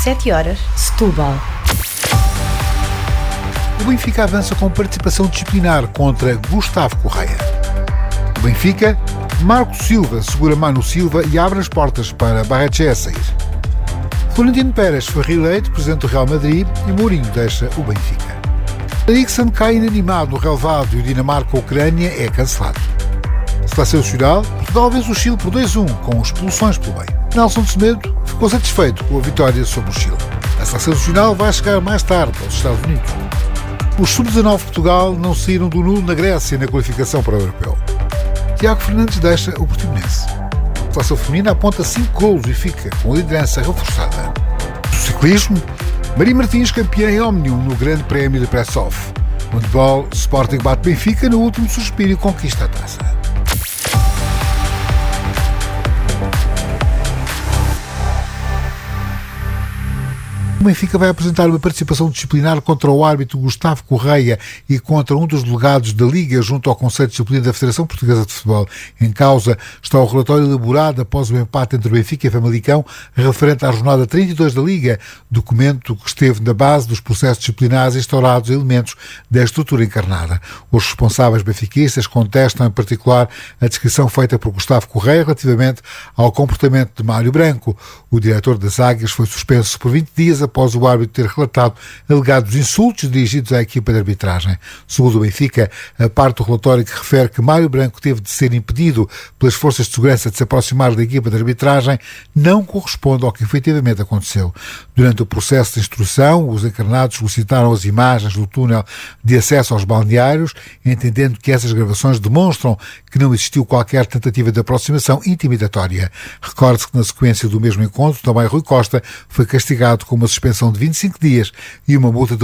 7h, Setúbal. O Benfica avança com participação disciplinar contra Gustavo Correia. O Benfica, Marco Silva segura Manu Silva e abre as portas para Barrechea sair. Florentino Pérez foi reeleito presidente do Real Madrid e Mourinho deixa o Benfica. Eriksen cai inanimado no relevado e o Dinamarca-Ucrânia é cancelado. Seleção Nacional, Portugal vence o Chile por 2-1, com expulsões pelo meio. Nelson de Semedo ficou satisfeito com a vitória sobre o Chile. A Seleção Nacional vai chegar mais tarde aos Estados Unidos. Os sub-19 de Portugal não saíram do nulo na Grécia na qualificação para o Europeu. Tiago Fernandes deixa o Portimonense. A Seleção Feminina aponta 5 golos e fica com a liderança reforçada. No ciclismo, Maria Martins campeã em Omnium no Grande Prémio de Presshoff. No handball, Sporting bate Benfica no último suspiro e conquista a taça. O Benfica vai apresentar uma participação disciplinar contra o árbitro Gustavo Correia e contra um dos delegados da Liga junto ao Conselho de Disciplina da Federação Portuguesa de Futebol. Em causa está o relatório elaborado após o empate entre o Benfica e Famalicão referente à jornada 32 da Liga, documento que esteve na base dos processos disciplinares instaurados a elementos da estrutura encarnada. Os responsáveis benfiquistas contestam em particular a descrição feita por Gustavo Correia relativamente ao comportamento de Mário Branco. O diretor das Águias foi suspenso por 20 dias após o árbitro ter relatado alegados insultos dirigidos à equipa de arbitragem. Segundo o Benfica, a parte do relatório que refere que Mário Branco teve de ser impedido pelas forças de segurança de se aproximar da equipa de arbitragem não corresponde ao que efetivamente aconteceu. Durante o processo de instrução, os encarnados solicitaram as imagens do túnel de acesso aos balneários, entendendo que essas gravações demonstram que não existiu qualquer tentativa de aproximação intimidatória. Recorde-se que na sequência do mesmo encontro, também Rui Costa foi castigado com uma suspensão de 25 dias e uma multa de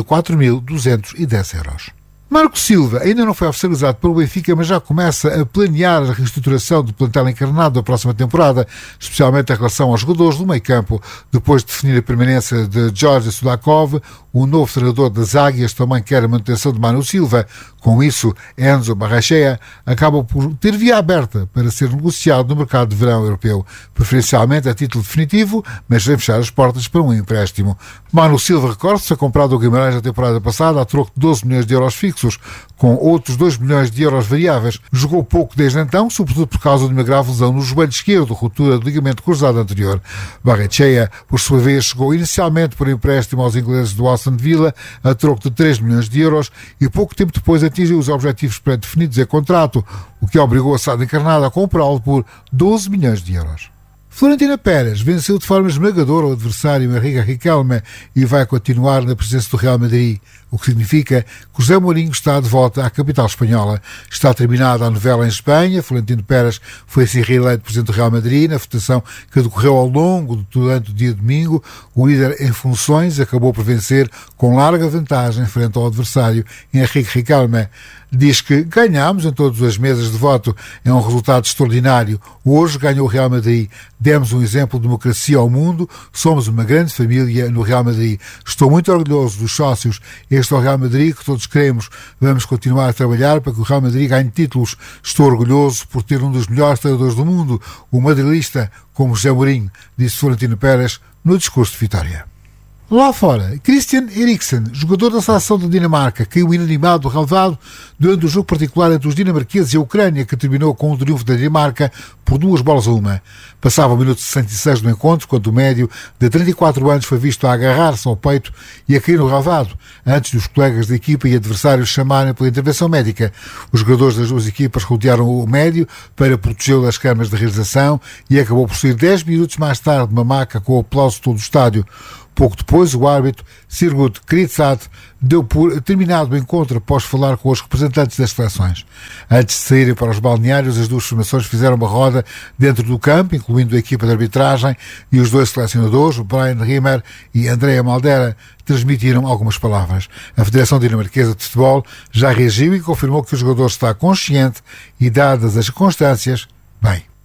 4.210 euros. Marco Silva ainda não foi oficializado pelo Benfica, mas já começa a planear a reestruturação do plantel encarnado da próxima temporada, especialmente em relação aos jogadores do meio-campo. Depois de definir a permanência de Georgi Sudakov, o novo treinador das Águias também quer a manutenção de Manu Silva. Com isso, Enzo Barrechea acaba por ter via aberta para ser negociado no mercado de verão europeu, preferencialmente a título definitivo, mas sem fechar as portas para um empréstimo. Manu Silva, recorde-se, foi comprado ao Guimarães na temporada passada a troco de 12 milhões de euros fixos, com outros 2 milhões de euros variáveis. Jogou pouco desde então, sobretudo por causa de uma grave lesão no joelho esquerdo, ruptura do ligamento cruzado anterior. Barrechea, por sua vez, chegou inicialmente por empréstimo aos ingleses do Aston Villa a troco de 3 milhões de euros e pouco tempo depois atingiu os objetivos pré-definidos em contrato, o que obrigou a SAD Encarnada a comprá-lo por 12 milhões de euros. Florentino Pérez venceu de forma esmagadora o adversário Henrique Riquelme e vai continuar na presença do Real Madrid, o que significa que José Mourinho está de volta à capital espanhola. Está terminada a novela em Espanha. Florentino Pérez foi assim reeleito presidente do Real Madrid na votação que decorreu ao longo durante o dia de domingo. O líder em funções acabou por vencer com larga vantagem frente ao adversário Henrique Riquelme. Diz que ganhámos em todas as mesas de voto. É um resultado extraordinário. Hoje ganhou o Real Madrid. Demos um exemplo de democracia ao mundo. Somos uma grande família no Real Madrid. Estou muito orgulhoso dos sócios. Este é o Real Madrid que todos queremos. Vamos continuar a trabalhar para que o Real Madrid ganhe títulos. Estou orgulhoso por ter um dos melhores treinadores do mundo, o madrilista, como José Mourinho, disse Florentino Pérez no discurso de vitória. Lá fora, Christian Eriksen, jogador da seleção da Dinamarca, caiu inanimado do relevado durante o jogo particular entre os dinamarqueses e a Ucrânia, que terminou com um triunfo da Dinamarca por 2-1. Passava o minuto 66 do encontro, quando o médio de 34 anos foi visto a agarrar-se ao peito e a cair no relevado, antes dos colegas da equipa e adversários chamarem pela intervenção médica. Os jogadores das duas equipas rodearam o médio para protegê-lo das câmaras de realização e acabou por sair 10 minutos mais tarde de uma maca com o aplauso de todo o estádio. Pouco depois, o árbitro, Sigurd Kritzat, deu por terminado o encontro após falar com os representantes das seleções. Antes de saírem para os balneários, as duas formações fizeram uma roda dentro do campo, incluindo a equipa de arbitragem, e os dois selecionadores, Brian Rimmer e Andrea Maldera, transmitiram algumas palavras. A Federação Dinamarquesa de Futebol já reagiu e confirmou que o jogador está consciente e, dadas as circunstâncias, bem.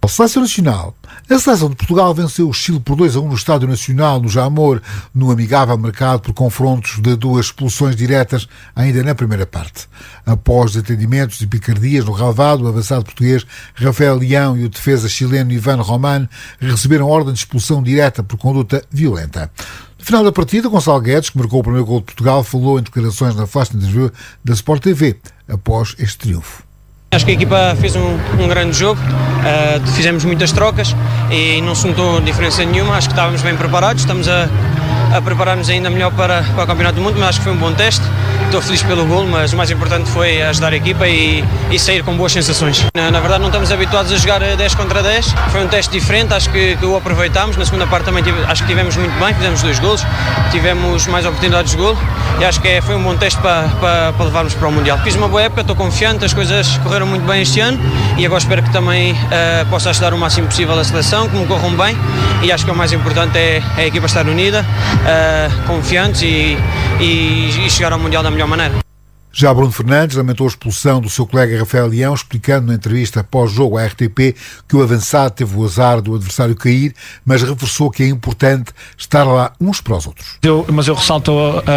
Seleção Nacional. A seleção de Portugal venceu o Chile por 2-1 no Estádio Nacional, no Jamor, no amigável marcado por confrontos de duas expulsões diretas ainda na primeira parte. Após desentendimentos e picardias no relvado, o avançado português Rafael Leão e o defesa chileno Ivan Roman receberam ordem de expulsão direta por conduta violenta. No final da partida, Gonçalo Guedes, que marcou o primeiro gol de Portugal, falou em declarações na flash interview da Sport TV após este triunfo. Acho que a equipa fez um grande jogo, fizemos muitas trocas e não se notou diferença nenhuma. Acho que estávamos bem preparados, estamos a preparar-nos ainda melhor para o Campeonato do Mundo, mas acho que foi um bom teste. Estou feliz pelo gol, mas o mais importante foi ajudar a equipa e sair com boas sensações. Na verdade não estamos habituados a jogar 10 contra 10, foi um teste diferente, acho que o aproveitámos. Na segunda parte também acho que tivemos muito bem, fizemos 2 golos, tivemos mais oportunidades de golo e acho que foi um bom teste para levarmos para o Mundial. Fiz uma boa época, estou confiante, as coisas correram muito bem este ano e agora espero que também possa ajudar o máximo possível a seleção, que me corram bem, e acho que o mais importante é a equipa estar unida, confiantes e chegar ao Mundial da melhor maneira. Já Bruno Fernandes lamentou a expulsão do seu colega Rafael Leão, explicando na entrevista pós-jogo à RTP que o avançado teve o azar do adversário cair, mas reforçou que é importante estar lá uns para os outros. Mas eu ressalto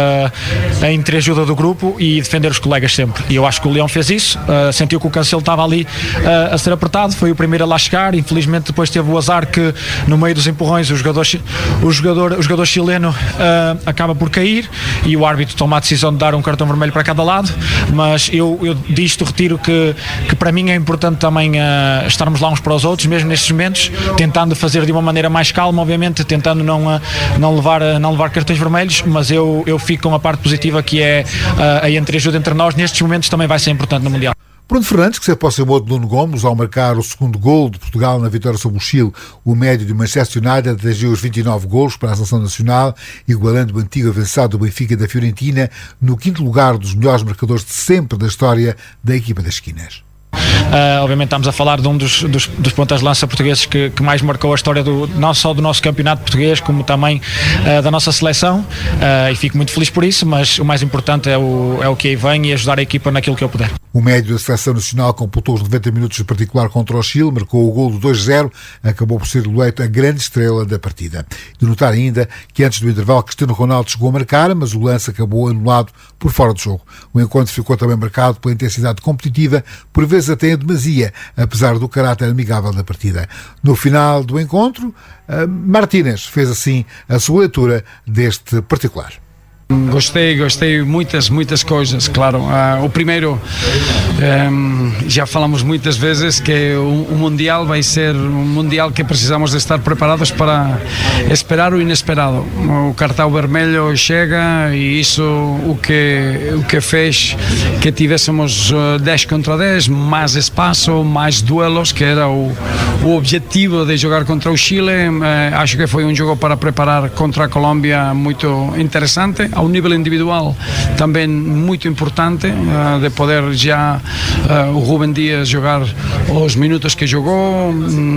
a entreajuda do grupo e defender os colegas sempre. E eu acho que o Leão fez isso, sentiu que o Cancelo estava ali a ser apertado, foi o primeiro a lá chegar. Infelizmente depois teve o azar que no meio dos empurrões o jogador chileno acaba por cair e o árbitro toma a decisão de dar um cartão vermelho para cada lado. Mas eu disto retiro que para mim é importante também estarmos lá uns para os outros, mesmo nestes momentos, tentando fazer de uma maneira mais calma, obviamente, tentando não levar cartões vermelhos, mas eu fico com a parte positiva, que é a entreajuda entre nós. Nestes momentos também vai ser importante no Mundial. Bruno Fernandes, que se aproximou de Nuno Gomes ao marcar o segundo gol de Portugal na vitória sobre o Chile, o médio de Manchester United atingiu os 29 golos para a seleção nacional, igualando o antigo avançado do Benfica da Fiorentina no 5º lugar dos melhores marcadores de sempre da história da equipa das esquinas. Obviamente estamos a falar de um dos pontas de lança portugueses que mais marcou a história não só do nosso campeonato português, como também da nossa seleção, e fico muito feliz por isso, mas o mais importante é o que aí vem e ajudar a equipa naquilo que eu puder. O médio da seleção nacional completou os 90 minutos de particular contra o Chile, marcou o gol do 2-0, acabou por ser eleito a grande estrela da partida. De notar ainda que antes do intervalo Cristiano Ronaldo chegou a marcar, mas o lance acabou anulado por fora do jogo. O encontro ficou também marcado pela intensidade competitiva, por vezes até em demasia, apesar do caráter amigável da partida. No final do encontro, Martínez fez assim a sua leitura deste particular. Gostei muitas coisas, claro. O primeiro, já falamos muitas vezes que o Mundial vai ser um Mundial que precisamos de estar preparados para esperar o inesperado. O cartão vermelho chega e isso o que fez que tivéssemos 10 contra 10, mais espaço, mais duelos, que era o objetivo de jogar contra o Chile. Acho que foi um jogo para preparar contra a Colômbia muito interessante. Ao nível individual também muito importante, de poder já o Rubem Dias jogar os minutos que jogou.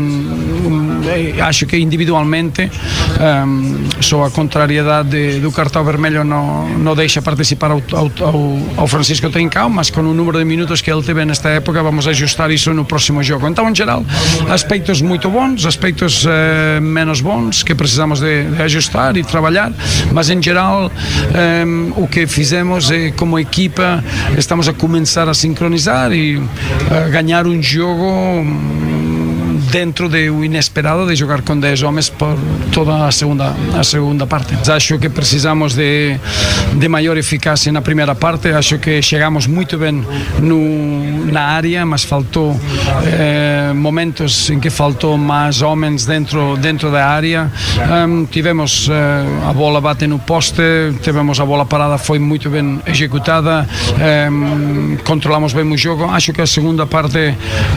Acho que individualmente só a contrariedade do cartão vermelho não deixa participar ao Francisco Trincão, mas com o número de minutos que ele teve nesta época vamos ajustar isso no próximo jogo. Então, em geral, aspectos muito bons, aspectos menos bons que precisamos de ajustar e trabalhar, mas em geral o que fizemos é, como equipa, estamos a começar a sincronizar e a ganhar um jogo dentro do inesperado de jogar com 10 homens por toda a segunda parte. Acho que precisamos de maior eficácia na primeira parte. Acho que chegamos muito bem na área, mas faltou momentos em que faltou mais homens dentro da área. Tivemos a bola bate no poste, tivemos a bola parada, foi muito bem executada, controlamos bem o jogo. Acho que a segunda parte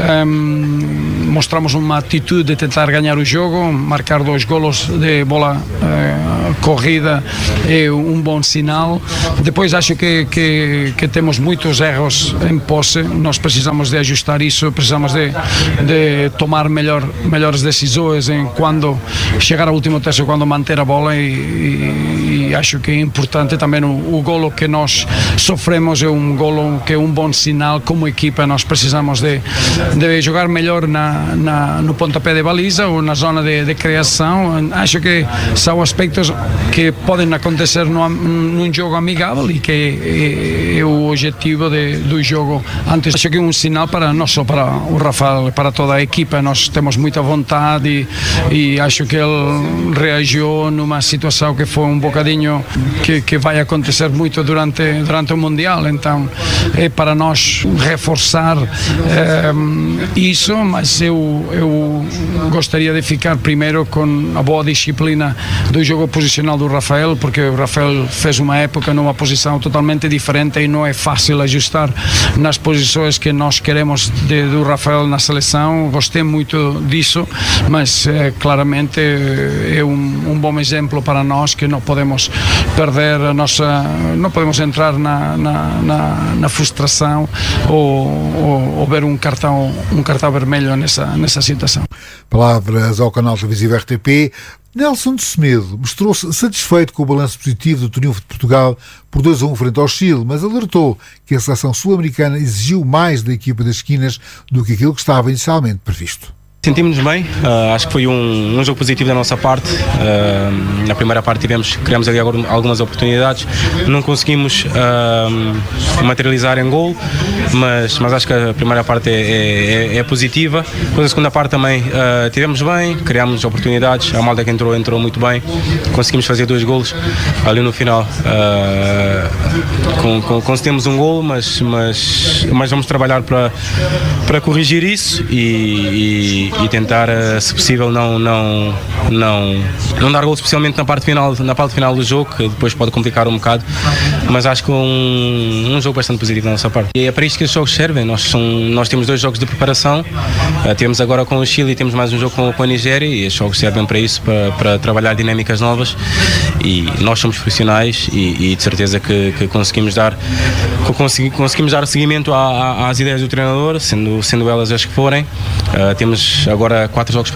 mostramos uma atitude de tentar ganhar o jogo, marcar 2 golos de bola corrida é um bom sinal. Depois acho que temos muitos erros em posse, nós precisamos de ajustar isso, precisamos de tomar melhores decisões em quando chegar ao último terço, quando manter a bola, e acho que é importante também o golo que nós sofremos, é um golo que é um bom sinal. Como equipa nós precisamos de jogar melhor na no pontapé de baliza ou na zona de criação. Acho que são aspectos que podem acontecer num jogo amigável e que é o objetivo do jogo antes. Acho que é um sinal para não só para o Rafael, para toda a equipa. Nós temos muita vontade e acho que ele reagiu numa situação que foi um bocadinho que vai acontecer muito durante o Mundial. Então é para nós reforçar isso, mas eu gostaria de ficar primeiro com a boa disciplina do jogo posicional do Rafael, porque o Rafael fez uma época numa posição totalmente diferente e não é fácil ajustar nas posições que nós queremos do Rafael na seleção. Gostei muito disso, mas claramente é um bom exemplo para nós, que não podemos perder a nossa, não podemos entrar na frustração ou ver um cartão vermelho nessa situação. Palavras ao canal televisivo RTP. Nelson de Semedo mostrou-se satisfeito com o balanço positivo do triunfo de Portugal por 2-1 frente ao Chile, mas alertou que a seleção sul-americana exigiu mais da equipa das esquinas do que aquilo que estava inicialmente previsto. Sentimos-nos bem, acho que foi um jogo positivo da nossa parte. Na primeira parte criamos ali algumas oportunidades, não conseguimos materializar em gol, mas acho que a primeira parte é positiva. Depois a segunda parte também tivemos bem, criamos oportunidades, a malta que entrou muito bem, conseguimos fazer 2 golos ali no final. Conseguimos um gol, mas vamos trabalhar para corrigir isso e tentar, se possível, não dar gol, especialmente na parte final do jogo, que depois pode complicar um bocado, mas acho que um jogo bastante positivo da nossa parte. E é para isto que os jogos servem. Nós temos 2 jogos de preparação, temos agora com o Chile e temos mais um jogo com a Nigéria, e os jogos servem para isso, para trabalhar dinâmicas novas, e nós somos profissionais e de certeza que conseguimos dar seguimento às ideias do treinador, sendo elas as que forem. Temos agora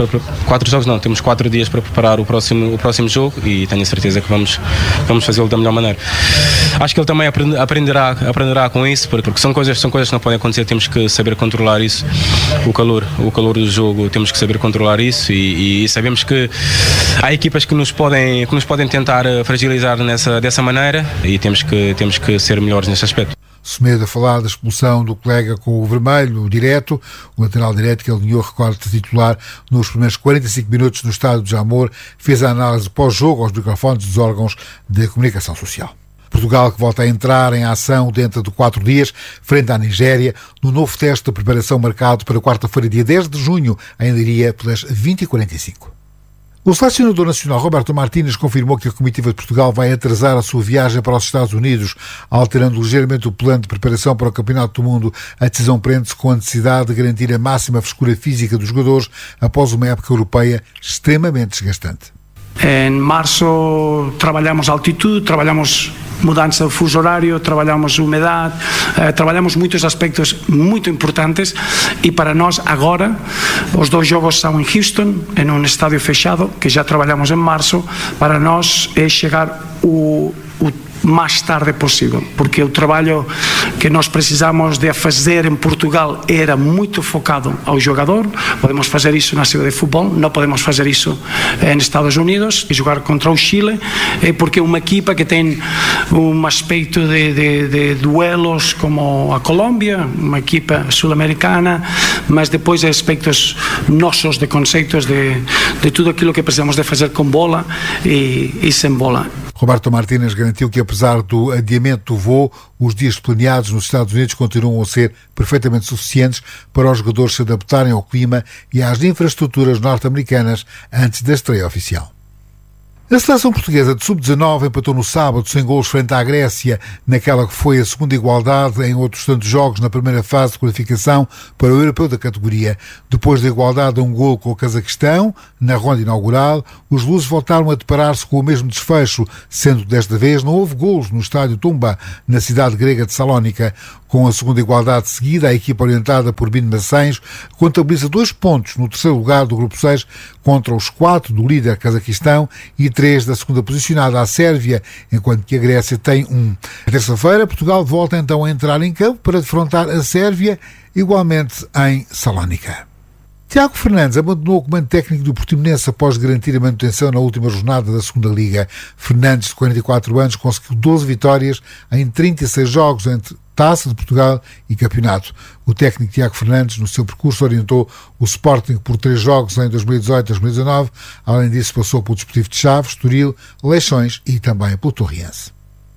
4 dias para preparar o próximo jogo e tenho a certeza que vamos fazê-lo da melhor maneira. Acho que ele também aprenderá com isso, porque são coisas que não podem acontecer, temos que saber controlar isso, o calor do jogo, temos que saber controlar isso e sabemos que há equipas que nos podem tentar fragilizar dessa maneira e temos que ser melhores nesse aspecto. Semedo a falar da expulsão do colega com o vermelho direto, o lateral direto que alinhou recorde de titular nos primeiros 45 minutos no estádio de Jamor, fez a análise pós-jogo aos microfones dos órgãos de comunicação social. Portugal que volta a entrar em ação dentro de 4 dias, frente à Nigéria, no novo teste de preparação marcado para quarta-feira, dia 10 de junho, em Leiria, pelas 20h45. O selecionador nacional Roberto Martínez confirmou que a comitiva de Portugal vai atrasar a sua viagem para os Estados Unidos, alterando ligeiramente o plano de preparação para o Campeonato do Mundo. A decisão prende-se com a necessidade de garantir a máxima frescura física dos jogadores após uma época europeia extremamente desgastante. Em março trabalhamos altitude, trabalhamos mudança do fuso horário, trabalhamos umidade, trabalhamos muitos aspectos muito importantes e para nós agora os 2 jogos são em Houston, em um estádio fechado, que já trabalhamos em março. Para nós é chegar o mais tarde possível, porque o trabalho que nós precisamos de fazer em Portugal era muito focado ao jogador. Podemos fazer isso na cidade de futebol, não podemos fazer isso nos Estados Unidos e jogar contra o Chile, porque é uma equipa que tem um aspecto de duelos como a Colômbia, uma equipa sul-americana, mas depois de aspectos nossos, de conceitos de tudo aquilo que precisamos de fazer com bola e sem bola. Roberto Martínez garantiu que, apesar do adiamento do voo, os dias planeados nos Estados Unidos continuam a ser perfeitamente suficientes para os jogadores se adaptarem ao clima e às infraestruturas norte-americanas antes da estreia oficial. A seleção portuguesa de sub-19 empatou no sábado sem golos frente à Grécia, naquela que foi a segunda igualdade em outros tantos jogos na primeira fase de qualificação para o europeu da categoria. Depois da igualdade a um golo com o Cazaquistão, na ronda inaugural, os lusos voltaram a deparar-se com o mesmo desfecho, sendo que desta vez não houve golos no estádio Tumba, na cidade grega de Salónica. Com a segunda igualdade seguida, a equipa orientada por Bino Massens contabiliza 2 pontos no terceiro lugar do grupo 6 contra os 4 do líder Cazaquistão e 3 da segunda posicionada, a Sérvia, enquanto que a Grécia tem 1. Na terça-feira, Portugal volta então a entrar em campo para defrontar a Sérvia, igualmente em Salónica. Tiago Fernandes abandonou o comando técnico do Portimonense após garantir a manutenção na última jornada da segunda Liga. Fernandes, de 44 anos, conseguiu 12 vitórias em 36 jogos entre Taça de Portugal e Campeonato. O técnico Tiago Fernandes, no seu percurso, orientou o Sporting por 3 jogos em 2018 e 2019. Além disso, passou pelo Desportivo de Chaves, Estoril, Leixões e também pelo Torriense.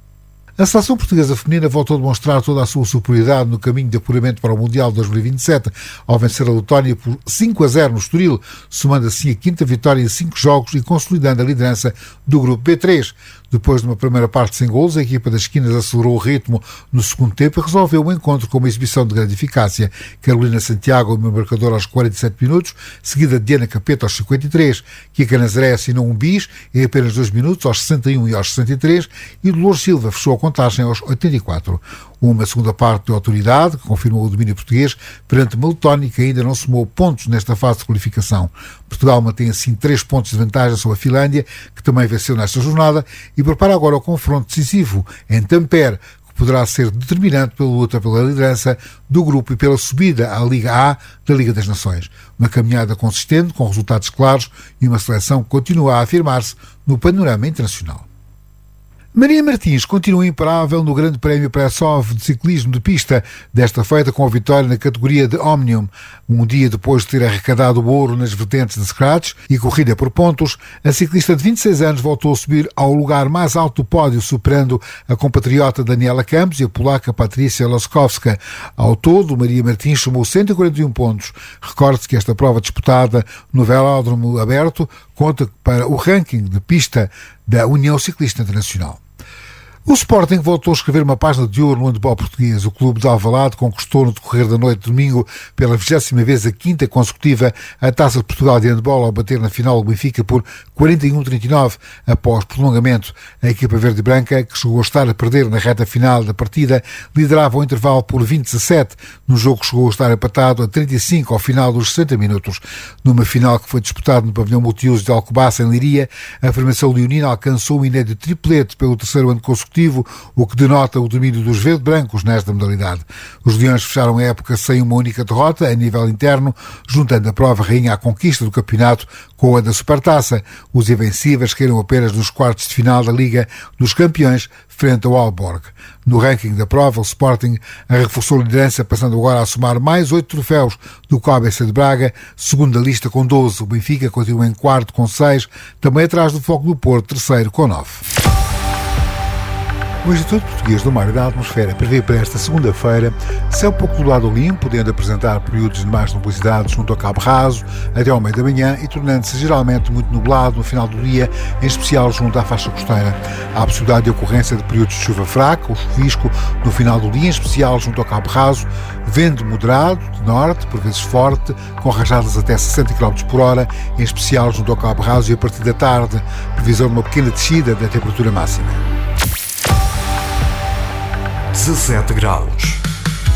A seleção portuguesa feminina voltou a demonstrar toda a sua superioridade no caminho de apuramento para o Mundial de 2027, ao vencer a Letónia por 5-0 no Estoril, somando assim a 5ª vitória em 5 jogos e consolidando a liderança do grupo B3. Depois de uma primeira parte sem golos, a equipa das esquinas acelerou o ritmo no segundo tempo e resolveu o encontro com uma exibição de grande eficácia. Carolina Santiago, no marcador aos 47 minutos, seguida de Diana Capeta aos 53. Kika Nazaré assinou um bis em apenas 2 minutos, aos 61 e aos 63, e Dolores Silva fechou a contagem aos 84. Uma segunda parte de autoridade, que confirmou o domínio português, perante uma Letónia que ainda não somou pontos nesta fase de qualificação. Portugal mantém assim 3 pontos de vantagem sobre a Finlândia, que também venceu nesta jornada, e prepara agora o confronto decisivo em Tampere, que poderá ser determinante pela luta pela liderança do grupo e pela subida à Liga A da Liga das Nações. Uma caminhada consistente, com resultados claros, e uma seleção que continua a afirmar-se no panorama internacional. Maria Martins continua imparável no Grande Prémio Pressov de ciclismo de pista, desta feita com a vitória na categoria de Omnium. Um dia depois de ter arrecadado o ouro nas vertentes de scratch e corrida por pontos, a ciclista de 26 anos voltou a subir ao lugar mais alto do pódio, superando a compatriota Daniela Campos e a polaca Patrícia Laskowska. Ao todo, Maria Martins somou 141 pontos. Recorde-se que esta prova disputada no velódromo aberto conta para o ranking de pista da União Ciclista Internacional. O Sporting voltou a escrever uma página de ouro no handebol português. O clube de Alvalade conquistou no decorrer da noite de domingo, pela 20ª vez, a 5ª consecutiva, a Taça de Portugal de handebol, ao bater na final o Benfica por 41-39. Após prolongamento, a equipa verde e branca, que chegou a estar a perder na reta final da partida, liderava o intervalo por 20-17. No jogo que chegou a estar empatado a 35 ao final dos 60 minutos. Numa final que foi disputada no pavilhão multiuso de Alcobaça, em Leiria, a formação leonina alcançou um inédito triplete pelo 3º ano consecutivo, o que denota o domínio dos verde-brancos nesta modalidade. Os leões fecharam a época sem uma única derrota a nível interno, juntando a prova rainha à conquista do campeonato com a da Supertaça. Os invencíveis caíram apenas nos quartos de final da Liga dos Campeões, frente ao Aalborg. No ranking da prova, o Sporting reforçou a liderança, passando agora a somar mais 8 troféus do que o ABC de Braga, segundo a lista com 12. O Benfica continua em quarto com 6, também atrás do Foco do Porto, terceiro com 9. O Instituto Português do Mar e da Atmosfera prevê para esta segunda-feira céu pouco nublado ou limpo, podendo apresentar períodos de mais nubosidade junto ao Cabo Raso até ao meio da manhã e tornando-se geralmente muito nublado no final do dia, em especial junto à faixa costeira. Há a possibilidade de ocorrência de períodos de chuva fraca ou chuvisco no final do dia, em especial junto ao Cabo Raso, vento moderado de norte, por vezes forte, com rajadas até 60 km por hora, em especial junto ao Cabo Raso, e a partir da tarde, previsão de uma pequena descida da temperatura máxima. 17 graus.